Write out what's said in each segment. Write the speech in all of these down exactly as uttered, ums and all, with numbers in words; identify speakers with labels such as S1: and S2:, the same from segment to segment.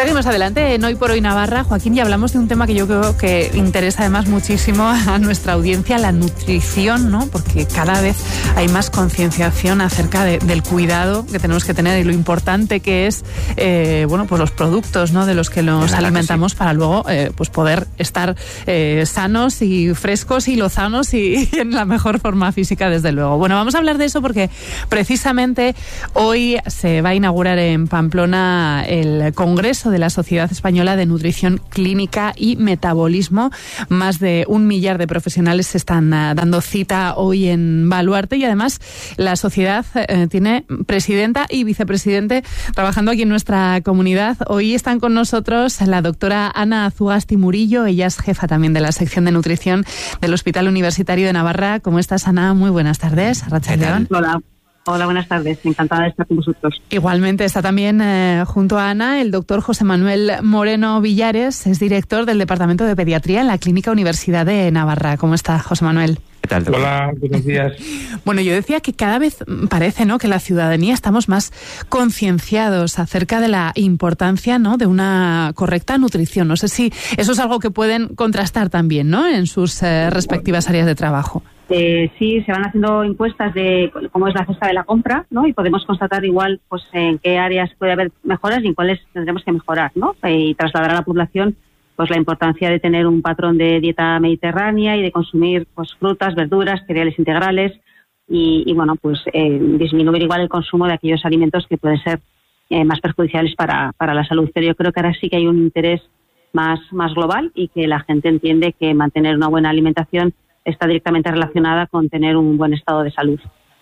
S1: Seguimos adelante en Hoy por Hoy Navarra, Joaquín, y hablamos de un tema que yo creo que interesa además muchísimo a nuestra audiencia, la nutrición, ¿no? Porque cada vez hay más concienciación acerca de, del cuidado que tenemos que tener y lo importante que es, eh, bueno, pues los productos, ¿no? De los que nos alimentamos sí. para luego, eh, pues poder estar eh, sanos y frescos y lozanos y, y en la mejor forma física, desde luego. Bueno, vamos a hablar de eso porque precisamente hoy se va a inaugurar en Pamplona el Congreso de la Sociedad Española de Nutrición Clínica y Metabolismo. Más de un millar de profesionales se están uh, dando cita hoy en Baluarte y además la sociedad uh, tiene presidenta y vicepresidente trabajando aquí en nuestra comunidad. Hoy están con nosotros la doctora Ana Azugasti Murillo, ella es jefa también de la sección de nutrición del Hospital Universitario de Navarra. ¿Cómo estás, Ana? Muy buenas tardes. Arratsaldeon.
S2: Hola. Hola, buenas tardes. Encantada de estar con vosotros.
S1: Igualmente está también eh, junto a Ana el doctor José Manuel Moreno Villares, es director del Departamento de Pediatría en la Clínica Universidad de Navarra. ¿Cómo está, José Manuel?
S3: ¿Qué tal, doctor?
S4: Hola, buenos días.
S1: Bueno, yo decía que cada vez parece, ¿no?, que la ciudadanía estamos más concienciados acerca de la importancia, ¿no?, de una correcta nutrición. No sé si eso es algo que pueden contrastar también, ¿no?, en sus eh, respectivas áreas de trabajo.
S2: Eh, sí, se van haciendo encuestas de cómo es la cesta de la compra, ¿no? Y podemos constatar igual, pues, en qué áreas puede haber mejoras y en cuáles tendremos que mejorar, ¿no? Y trasladar a la población, pues, la importancia de tener un patrón de dieta mediterránea y de consumir, pues, frutas, verduras, cereales integrales y, y bueno, pues, eh, disminuir igual el consumo de aquellos alimentos que pueden ser eh, más perjudiciales para, para la salud. Pero yo creo que ahora sí que hay un interés más, más global y que la gente entiende que mantener una buena alimentación está directamente relacionada con tener un buen estado de salud.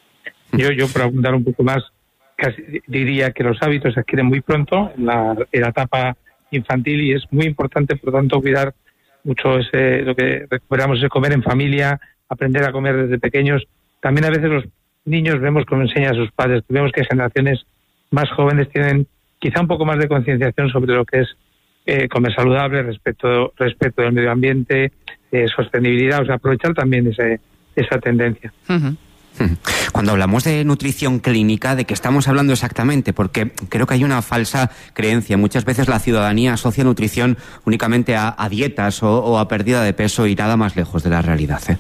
S4: Yo, yo para abundar un poco más, casi diría que los hábitos se adquieren muy pronto en la, en la etapa infantil y es muy importante, por lo tanto, cuidar mucho ese, lo que recuperamos, ese comer en familia, aprender a comer desde pequeños. También a veces los niños vemos cómo enseñan a sus padres, vemos que generaciones más jóvenes tienen quizá un poco más de concienciación sobre lo que es eh, comer saludable, respeto, respeto del medio ambiente, eh, sostenibilidad, o sea, aprovechar también ese, esa tendencia.
S1: Uh-huh.
S3: Cuando hablamos de nutrición clínica, ¿de qué estamos hablando exactamente? Porque creo que hay una falsa creencia. Muchas veces la ciudadanía asocia nutrición únicamente a, a dietas o, o a pérdida de peso y nada más lejos de la realidad, ¿eh?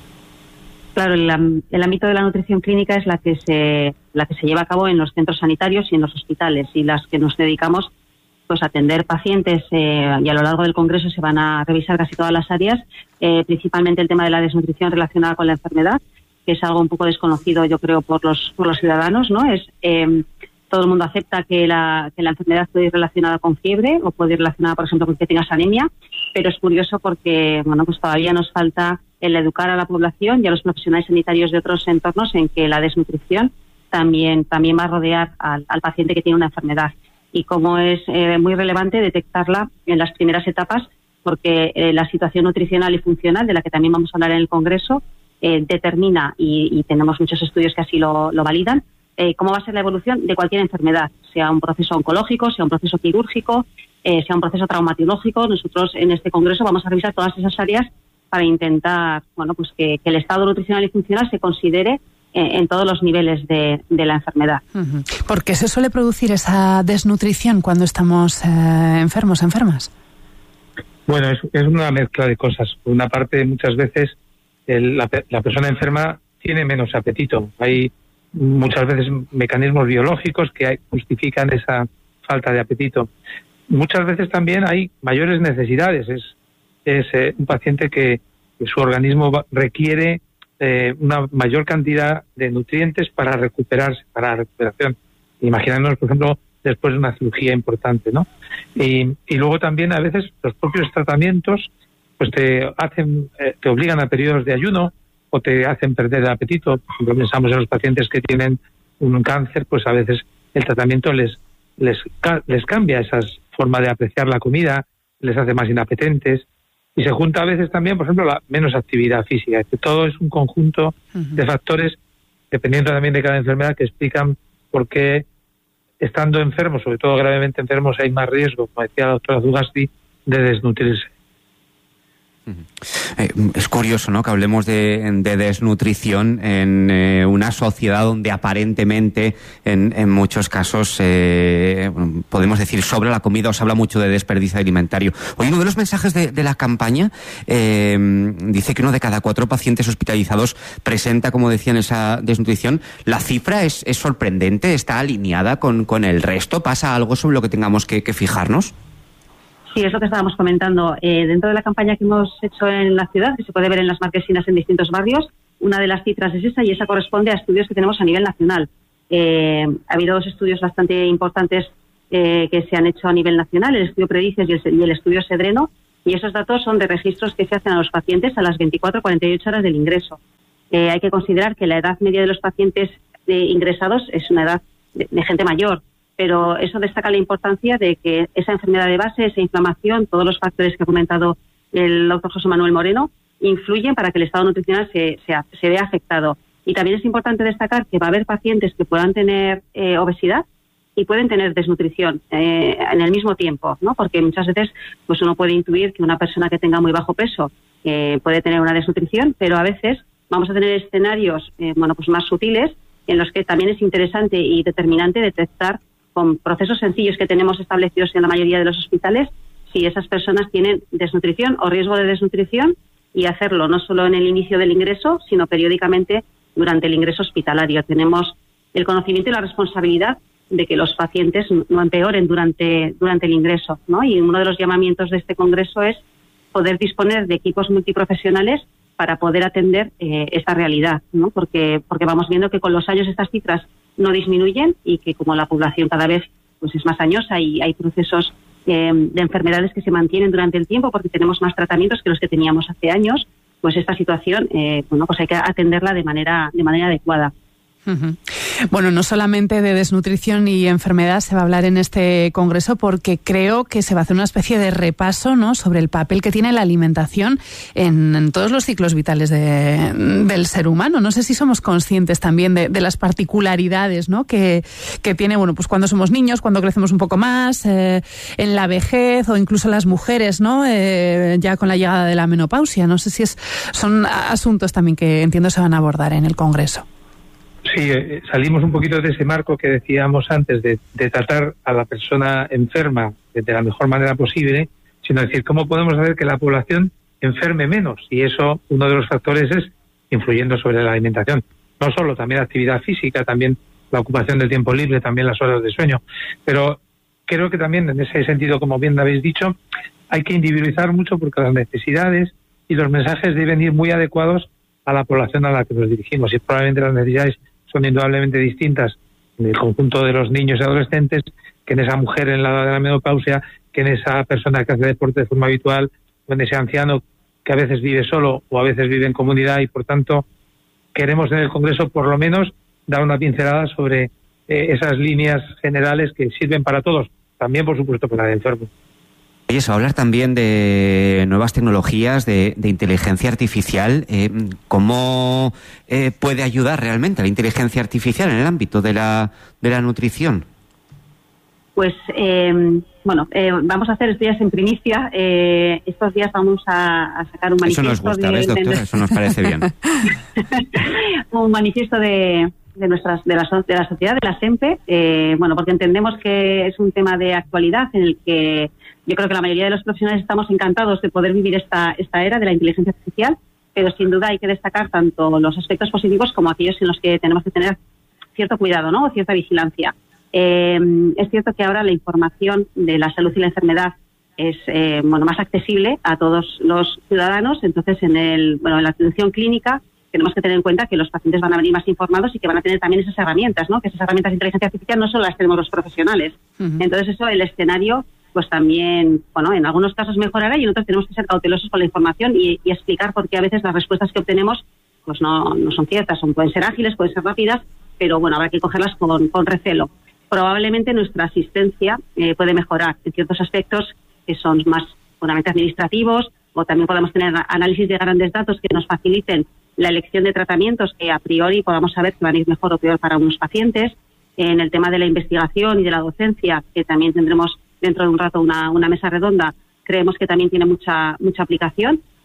S2: Claro, el, el ámbito de la nutrición clínica es la que se la que se lleva a cabo en los centros sanitarios y en los hospitales y las que nos dedicamos pues a atender pacientes eh, y a lo largo del congreso se van a revisar casi todas las áreas, eh, principalmente el tema de la desnutrición relacionada con la enfermedad, que es algo un poco desconocido, yo creo, por los por los ciudadanos, ¿no? Es eh, todo el mundo acepta que la que la enfermedad puede ir relacionada con fiebre o puede ir relacionada, por ejemplo, con que tengas anemia, pero es curioso porque, bueno, pues todavía nos falta el educar a la población y a los profesionales sanitarios de otros entornos en que la desnutrición también también va a rodear al, al paciente que tiene una enfermedad y cómo es eh, muy relevante detectarla en las primeras etapas porque eh, la situación nutricional y funcional, de la que también vamos a hablar en el Congreso, eh, determina, y, y tenemos muchos estudios que así lo, lo validan, eh, cómo va a ser la evolución de cualquier enfermedad, sea un proceso oncológico, sea un proceso quirúrgico, eh, sea un proceso traumatológico. Nosotros en este Congreso vamos a revisar todas esas áreas para intentar, bueno, pues que, que el estado nutricional y funcional se considere eh, en todos los niveles de, de la enfermedad.
S1: Uh-huh. ¿Por qué se suele producir esa desnutrición cuando estamos eh, enfermos, enfermas?
S4: Bueno, es, es una mezcla de cosas. Por una parte, muchas veces el, la, la persona enferma tiene menos apetito. Hay muchas veces mecanismos biológicos que hay, justifican esa falta de apetito. Muchas veces también hay mayores necesidades. Es, es eh, un paciente que, que su organismo va, requiere eh, una mayor cantidad de nutrientes para recuperarse, para la recuperación. Imaginarnos, por ejemplo, después de una cirugía importante, ¿no? Y, y luego también a veces los propios tratamientos pues te hacen, eh, te obligan a periodos de ayuno o te hacen perder el apetito. Por ejemplo, pensamos en los pacientes que tienen un cáncer, pues a veces el tratamiento les les les cambia esa forma de apreciar la comida, les hace más inapetentes y se junta a veces también, por ejemplo, la menos actividad física. Que todo es un conjunto uh-huh. de factores, dependiendo también de cada enfermedad, que explican por qué estando enfermos, sobre todo gravemente enfermos, hay más riesgo, como decía la doctora Azugasti, de desnutrirse.
S3: Eh, es curioso, ¿no?, que hablemos de, de desnutrición en eh, una sociedad donde aparentemente en, en muchos casos eh, podemos decir sobra la comida, o se habla mucho de desperdicio alimentario. Hoy uno de los mensajes de, de la campaña eh, dice que uno de cada cuatro pacientes hospitalizados presenta, como decían, esa desnutrición. La cifra es, es sorprendente, está alineada con, con el resto. ¿Pasa algo sobre lo que tengamos que, que fijarnos?
S2: Sí, es lo que estábamos comentando. Eh, dentro de la campaña que hemos hecho en la ciudad, que se puede ver en las marquesinas en distintos barrios, una de las cifras es esa, y esa corresponde a estudios que tenemos a nivel nacional. Eh, ha habido dos estudios bastante importantes eh, que se han hecho a nivel nacional, el estudio Predices y el, y el estudio Sedreno, y esos datos son de registros que se hacen a los pacientes a las veinticuatro a cuarenta y ocho horas del ingreso. Eh, hay que considerar que la edad media de los pacientes eh, ingresados es una edad de, de gente mayor, pero eso destaca la importancia de que esa enfermedad de base, esa inflamación, todos los factores que ha comentado el doctor José Manuel Moreno, influyen para que el estado nutricional se, se, se vea afectado. Y también es importante destacar que va a haber pacientes que puedan tener eh, obesidad y pueden tener desnutrición eh, en el mismo tiempo, ¿no? Porque muchas veces pues uno puede intuir que una persona que tenga muy bajo peso eh, puede tener una desnutrición, pero a veces vamos a tener escenarios eh, bueno, pues más sutiles en los que también es interesante y determinante detectar con procesos sencillos que tenemos establecidos en la mayoría de los hospitales, si esas personas tienen desnutrición o riesgo de desnutrición, y hacerlo no solo en el inicio del ingreso, sino periódicamente durante el ingreso hospitalario. Tenemos el conocimiento y la responsabilidad de que los pacientes no empeoren durante, durante el ingreso, ¿no? Y uno de los llamamientos de este congreso es poder disponer de equipos multiprofesionales para poder atender eh, esta realidad, ¿no? Porque, porque vamos viendo que con los años estas cifras no disminuyen, y que como la población cada vez pues es más añosa y hay procesos eh, de enfermedades que se mantienen durante el tiempo porque tenemos más tratamientos que los que teníamos hace años, pues esta situación eh, bueno, pues hay que atenderla de manera de manera adecuada.
S1: Uh-huh. Bueno, no solamente de desnutrición y enfermedad se va a hablar en este congreso, porque creo que se va a hacer una especie de repaso, ¿no?, sobre el papel que tiene la alimentación en, en todos los ciclos vitales de, del ser humano. No sé si somos conscientes también de, de las particularidades, ¿no?, que, que tiene, bueno, pues cuando somos niños, cuando crecemos un poco más, eh, en la vejez, o incluso las mujeres, ¿no?, eh, ya con la llegada de la menopausia. No sé si es, son asuntos también que entiendo se van a abordar en el congreso.
S4: Sí, eh, salimos un poquito de ese marco que decíamos antes de, de tratar a la persona enferma de, de la mejor manera posible, sino decir cómo podemos hacer que la población enferme menos. Y eso, uno de los factores es influyendo sobre la alimentación. No solo, también la actividad física, también la ocupación del tiempo libre, también las horas de sueño. Pero creo que también en ese sentido, como bien habéis dicho, hay que individualizar mucho, porque las necesidades y los mensajes deben ir muy adecuados a la población a la que nos dirigimos. Y probablemente las necesidades son indudablemente distintas en el conjunto de los niños y adolescentes que en esa mujer en la edad de la menopausia, que en esa persona que hace deporte de forma habitual, o en ese anciano que a veces vive solo o a veces vive en comunidad. Y por tanto queremos en el Congreso por lo menos dar una pincelada sobre eh, esas líneas generales que sirven para todos, también por supuesto para el enfermo.
S3: Y eso, hablar también de nuevas tecnologías, de, de inteligencia artificial. Eh, ¿Cómo eh, puede ayudar realmente la inteligencia artificial en el ámbito de la, de la nutrición?
S2: Pues, eh, bueno, eh, vamos a hacer estos días en primicia. Eh, estos días vamos a, a sacar un manifiesto.
S3: Eso nos gusta,
S2: de,
S3: ¿ves, doctora? De, Eso nos parece bien.
S2: un manifiesto de, de, nuestras, de, la, de la sociedad, de la SEMPE, eh, bueno, porque entendemos que es un tema de actualidad en el que yo creo que la mayoría de los profesionales estamos encantados de poder vivir esta, esta era de la inteligencia artificial, pero sin duda hay que destacar tanto los aspectos positivos como aquellos en los que tenemos que tener cierto cuidado, ¿no?, o cierta vigilancia. Eh, es cierto que ahora la información de la salud y la enfermedad es eh, bueno, más accesible a todos los ciudadanos. Entonces, en el bueno en la atención clínica tenemos que tener en cuenta que los pacientes van a venir más informados y que van a tener también esas herramientas, ¿no?, que esas herramientas de inteligencia artificial no solo las tenemos los profesionales. Uh-huh. Entonces, eso, el escenario, pues también, bueno, en algunos casos mejorará y en otros tenemos que ser cautelosos con la información y, y explicar por qué a veces las respuestas que obtenemos pues no, no son ciertas, son, pueden ser ágiles, pueden ser rápidas, pero bueno, habrá que cogerlas con, con recelo. Probablemente nuestra asistencia eh, puede mejorar en ciertos aspectos que son más puramente administrativos, o también podemos tener análisis de grandes datos que nos faciliten la elección de tratamientos que a priori podamos saber que van a ir mejor o peor para unos pacientes. En el tema de la investigación y de la docencia, que también tendremos dentro de un rato una, una mesa redonda, creemos que también tiene mucha mucha aplicación.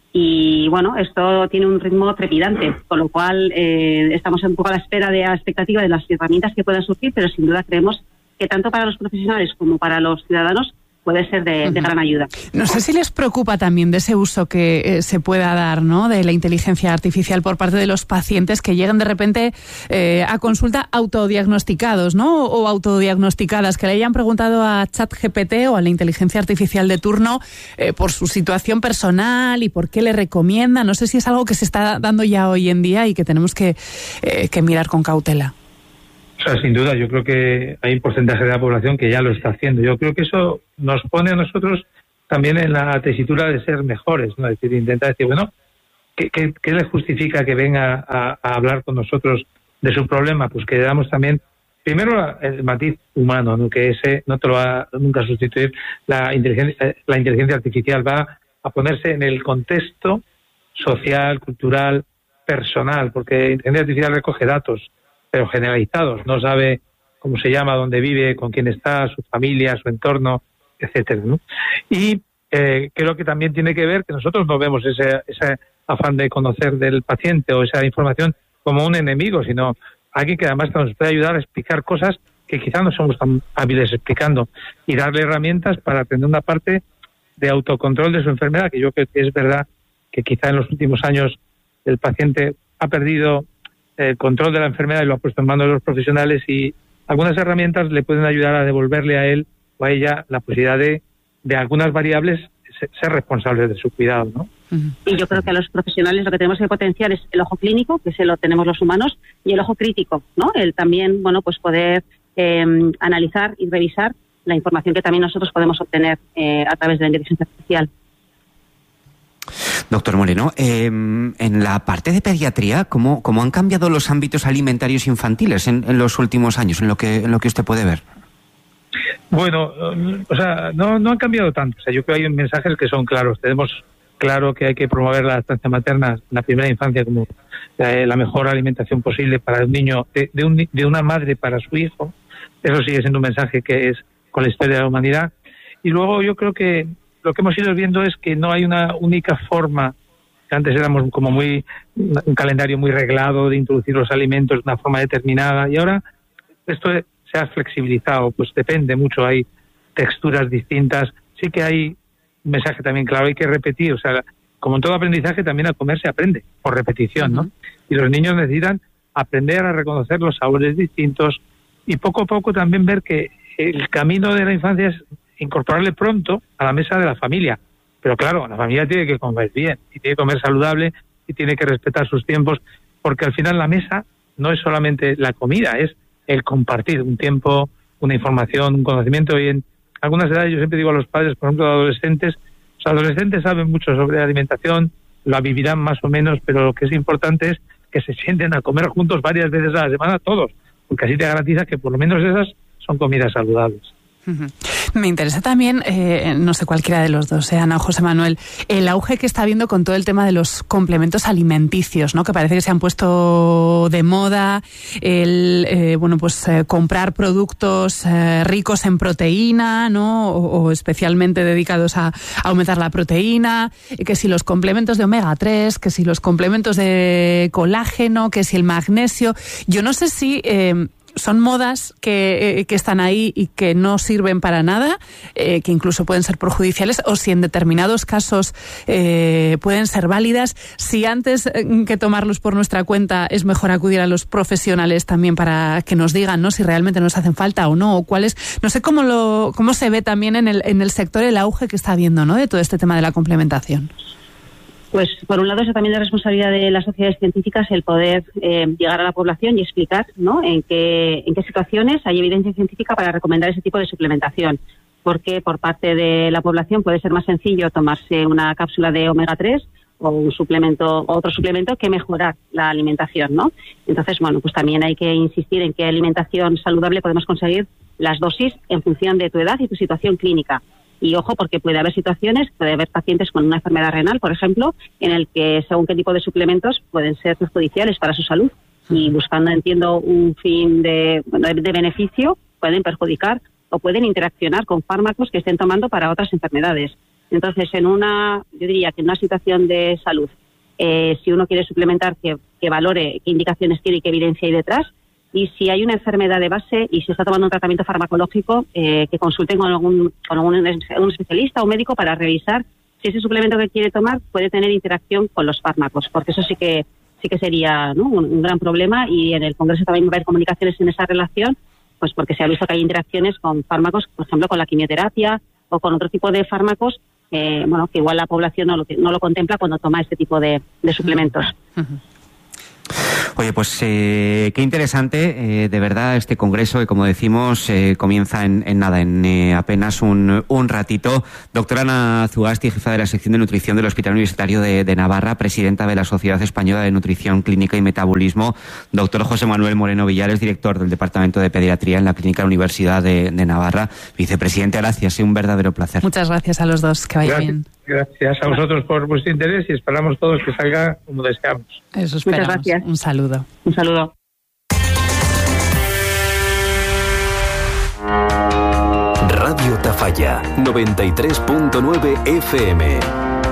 S2: Y bueno, esto tiene un ritmo trepidante, con lo cual eh, estamos un poco a la espera de la expectativa de las herramientas que puedan surgir, pero sin duda creemos que tanto para los profesionales como para los ciudadanos puede ser de, uh-huh. de gran ayuda.
S1: No sé si les preocupa también de ese uso que eh, se pueda dar, ¿no?, de la inteligencia artificial por parte de los pacientes que lleguen de repente eh, a consulta autodiagnosticados, ¿no?, o autodiagnosticadas, que le hayan preguntado a ChatGPT o a la inteligencia artificial de turno eh, por su situación personal y por qué le recomienda. No sé si es algo que se está dando ya hoy en día y que tenemos que, eh, que mirar con cautela.
S4: O sea, sin duda, yo creo que hay un porcentaje de la población que ya lo está haciendo. Yo creo que eso nos pone a nosotros también en la tesitura de ser mejores, ¿no? Es decir, intentar decir, bueno, ¿qué, qué, qué le justifica que venga a, a hablar con nosotros de su problema? Pues que le damos también, primero, el matiz humano, ¿no?, que ese no te lo va nunca a sustituir. La inteligencia, la inteligencia artificial va a ponerse en el contexto social, cultural, personal, porque la inteligencia artificial recoge datos, pero generalizados, no sabe cómo se llama, dónde vive, con quién está, su familia, su entorno, etcétera, ¿no? Y eh, creo que también tiene que ver que nosotros no vemos ese, ese afán de conocer del paciente o esa información como un enemigo, sino alguien que además nos puede ayudar a explicar cosas que quizás no somos tan hábiles explicando y darle herramientas para tener una parte de autocontrol de su enfermedad, que yo creo que es verdad que quizá en los últimos años el paciente ha perdido el control de la enfermedad y lo ha puesto en manos de los profesionales, y algunas herramientas le pueden ayudar a devolverle a él o a ella la posibilidad de, de algunas variables ser responsables de su cuidado, ¿no?
S2: Y yo creo que a los profesionales lo que tenemos que potenciar es el ojo clínico, que ese lo tenemos los humanos, y el ojo crítico, ¿no? El también, bueno, pues poder eh, analizar y revisar la información que también nosotros podemos obtener eh, a través de la inteligencia artificial.
S3: Doctor Moreno, eh, en la parte de pediatría, ¿cómo, cómo han cambiado los ámbitos alimentarios infantiles en, en los últimos años, en lo que en lo que usted puede ver?
S4: Bueno, o sea, no, no han cambiado tanto. O sea, yo creo que hay mensajes que son claros. Tenemos claro que hay que promover la lactancia materna en la primera infancia como eh, la mejor alimentación posible para un niño, de, de, un, de una madre para su hijo. Eso sigue siendo un mensaje que es con la historia de la humanidad. Y luego yo creo que lo que hemos ido viendo es que no hay una única forma, que antes éramos como muy un calendario muy reglado de introducir los alimentos de una forma determinada, y ahora esto se ha flexibilizado, pues depende mucho, hay texturas distintas, sí que hay un mensaje también claro, hay que repetir, o sea, como en todo aprendizaje también a comer se aprende por repetición, ¿no? Uh-huh. Y los niños necesitan aprender a reconocer los sabores distintos y poco a poco también ver que el camino de la infancia es incorporarle pronto a la mesa de la familia. Pero claro, la familia tiene que comer bien, y tiene que comer saludable, y tiene que respetar sus tiempos, porque al final la mesa no es solamente la comida, es el compartir un tiempo, una información, un conocimiento. Y en algunas edades yo siempre digo a los padres, por ejemplo, a adolescentes, los adolescentes saben mucho sobre alimentación, la vivirán más o menos, pero lo que es importante es que se sienten a comer juntos varias veces a la semana todos, porque así te garantiza que por lo menos esas son comidas saludables.
S1: Me interesa también, eh, no sé cualquiera de los dos, eh, Ana o José Manuel, el auge que está habiendo con todo el tema de los complementos alimenticios, ¿no? Que parece que se han puesto de moda, el eh, bueno pues eh, comprar productos eh, ricos en proteína, ¿no? O, o especialmente dedicados a, a aumentar la proteína, que si los complementos de omega tres, que si los complementos de colágeno, que si el magnesio. Yo no sé si eh, son modas que, eh, que están ahí y que no sirven para nada, eh, que incluso pueden ser perjudiciales, o si en determinados casos eh, pueden ser válidas. Si antes que tomarlos por nuestra cuenta es mejor acudir a los profesionales también para que nos digan, ¿no?, si realmente nos hacen falta o no, o cuáles. No sé cómo lo cómo se ve también en el en el sector el auge que está habiendo, ¿no?, de todo este tema de la complementación.
S2: Pues por un lado, eso también es responsabilidad de las sociedades científicas el poder eh, llegar a la población y explicar, ¿no?, en qué en qué situaciones hay evidencia científica para recomendar ese tipo de suplementación. Porque por parte de la población puede ser más sencillo tomarse una cápsula de omega tres o un suplemento o otro suplemento que mejorar la alimentación, ¿no? Entonces, bueno, pues también hay que insistir en qué alimentación saludable podemos conseguir las dosis en función de tu edad y tu situación clínica. Y ojo, porque puede haber situaciones, puede haber pacientes con una enfermedad renal, por ejemplo, en el que según qué tipo de suplementos pueden ser perjudiciales para su salud. Y buscando, entiendo, un fin de, de beneficio, pueden perjudicar o pueden interaccionar con fármacos que estén tomando para otras enfermedades. Entonces, en una, yo diría que en una situación de salud, eh, si uno quiere suplementar, que, que valore qué indicaciones tiene y qué evidencia hay detrás. Y si hay una enfermedad de base y se está tomando un tratamiento farmacológico, eh, que consulten con algún, con algún un especialista o médico para revisar si ese suplemento que quiere tomar puede tener interacción con los fármacos, porque eso sí que sí que sería, ¿no?, un, un gran problema, y en el Congreso también va a haber comunicaciones en esa relación, pues porque se ha visto que hay interacciones con fármacos, por ejemplo, con la quimioterapia o con otro tipo de fármacos, eh, bueno, que igual la población no lo, no lo contempla cuando toma este tipo de, de suplementos.
S1: Uh-huh.
S3: Oye, pues eh, qué interesante, eh, de verdad, este congreso que, como decimos, eh, comienza en, en nada, en eh, apenas un, un ratito. Doctora Ana Zugasti, jefa de la sección de nutrición del Hospital Universitario de, de Navarra, presidenta de la Sociedad Española de Nutrición Clínica y Metabolismo. Doctor José Manuel Moreno Villares, director del Departamento de Pediatría en la Clínica de la Universidad de, de Navarra. Vicepresidente, gracias, un verdadero placer.
S1: Muchas gracias a los dos, que vaya
S4: Gracias.
S1: bien.
S4: Gracias a vosotros por vuestro interés y esperamos todos que salga como deseamos.
S1: Eso esperamos.
S2: Muchas gracias.
S1: Un saludo.
S2: Un saludo.
S5: Radio Tafalla, noventa y tres punto nueve F M.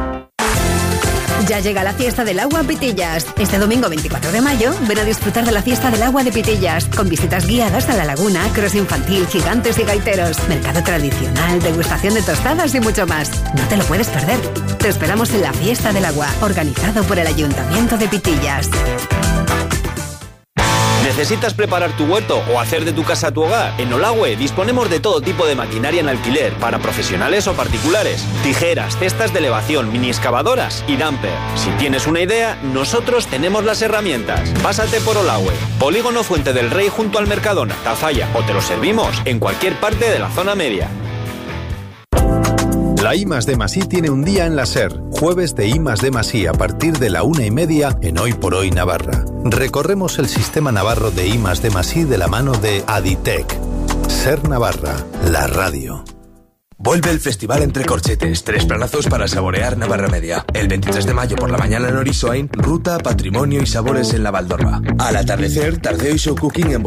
S6: Ya llega la fiesta del agua Pitillas. Este domingo veinticuatro de mayo, ven a disfrutar de la fiesta del agua de Pitillas, con visitas guiadas a la laguna, cross infantil, gigantes y gaiteros, mercado tradicional, degustación de tostadas y mucho más. No te lo puedes perder. Te esperamos en la fiesta del agua, organizado por el Ayuntamiento de Pitillas.
S7: ¿Necesitas preparar tu huerto o hacer de tu casa tu hogar? En Olagüe disponemos de todo tipo de maquinaria en alquiler para profesionales o particulares. Tijeras, cestas de elevación, mini excavadoras y dumper. Si tienes una idea, nosotros tenemos las herramientas. Pásate por Olagüe, Polígono Fuente del Rey junto al Mercadona, Tafalla, o te lo servimos en cualquier parte de la zona media.
S8: La I más D más I tiene un día en la SER, jueves de I más D más I a partir de la una y media en Hoy por Hoy Navarra. Recorremos el sistema navarro de I más D más I de la mano de Aditec. SER Navarra, la radio.
S9: Vuelve el Festival Entre Corchetes, tres planazos para saborear Navarra Media. El veintitrés de mayo por la mañana en Orisoain, ruta, patrimonio y sabores en la Valdorba. Al atardecer, tardeo y show cooking en